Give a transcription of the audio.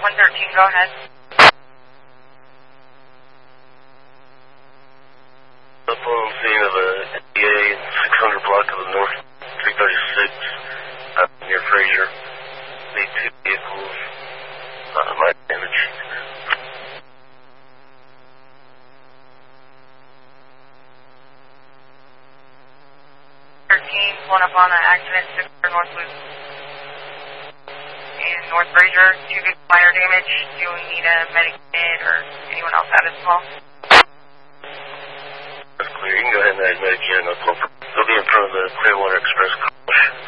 113, go ahead. Up on the scene of a NDA 600 block of the North 336 near Fraser. Need 2 vehicles. Light damage. 13, pulling up on an accident, 6 North Loop. In North Fraser, 2 big minor damage. Do we need a medic or anyone else out as well? That's clear. You can go ahead and add medic in. They'll be in front of the Clearwater Express.